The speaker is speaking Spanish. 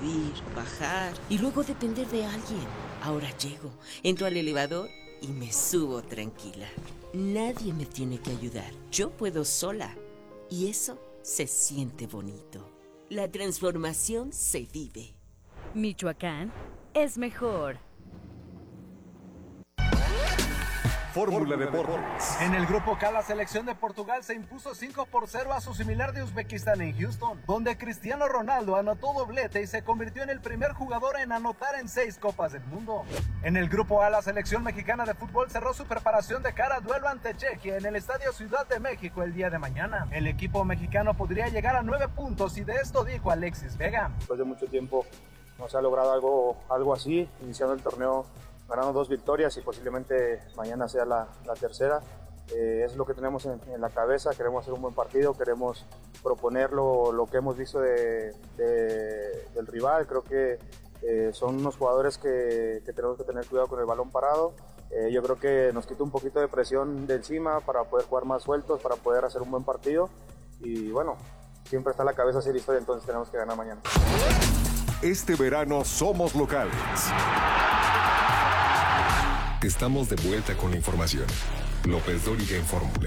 subir, bajar y luego depender de alguien. Ahora llego, entro al elevador y me subo tranquila. Nadie me tiene que ayudar. Yo puedo sola. Y eso se siente bonito. La transformación se vive. Michoacán es mejor. Fórmula Deportes. En el grupo K, la selección de Portugal se impuso 5-0 a su similar de Uzbekistán en Houston, donde Cristiano Ronaldo anotó doblete y se convirtió en el primer jugador en anotar en 6 Copas del Mundo. En el grupo A, la selección mexicana de fútbol cerró su preparación de cara al duelo ante Chequia en el Estadio Ciudad de México el día de mañana. El equipo mexicano podría llegar a 9 puntos y de esto dijo Alexis Vega. Después de mucho tiempo no se ha logrado algo así, iniciando el torneo ganando 2 victorias y posiblemente mañana sea la tercera. Es lo que tenemos en la cabeza, queremos hacer un buen partido, queremos proponer lo que hemos visto del rival. Creo que son unos jugadores que tenemos que tener cuidado con el balón parado. Yo creo que nos quita un poquito de presión de encima para poder jugar más sueltos, para poder hacer un buen partido y bueno, siempre está en la cabeza hacer historia, entonces tenemos que ganar mañana. Este verano somos locales. Estamos de vuelta con la información. López Dóriga en Fórmula.